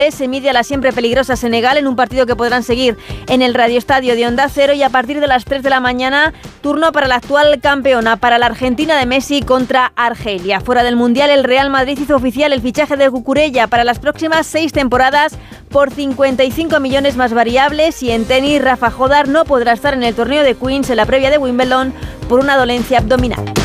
Se mide a la siempre peligrosa Senegal en un partido que podrán seguir en el radioestadio de Onda Cero, y a partir de las 3 de la mañana, turno para la actual campeona, para la Argentina de Messi contra Argelia. Fuera del Mundial, el Real Madrid hizo oficial el fichaje de Cucurella para las próximas 6 temporadas por 55 millones más variables, y en tenis, Rafa Jodar no podrá estar en el torneo de Queens en la previa de Wimbledon por una dolencia abdominal.